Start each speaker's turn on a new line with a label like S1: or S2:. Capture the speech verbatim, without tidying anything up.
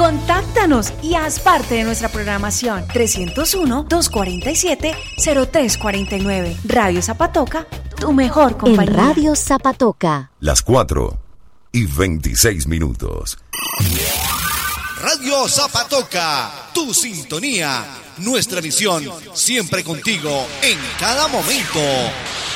S1: Contáctanos y haz parte de nuestra programación. trescientos uno, doscientos cuarenta y siete, cero tres cuarenta y nueve. Radio Zapatoca, tu mejor compañía.
S2: En Radio Zapatoca.
S3: Las cuatro y veintiséis minutos.
S4: Radio Zapatoca, tu sintonía, nuestra misión, siempre contigo, en cada momento.